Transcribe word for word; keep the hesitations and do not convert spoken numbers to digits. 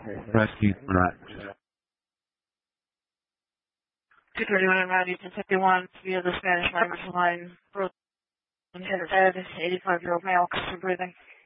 Rescue threat. two thirty-one and Route eighteen fifty-one via the Spanish language line. Broken head, eighty-five-year-old male, custom breathing.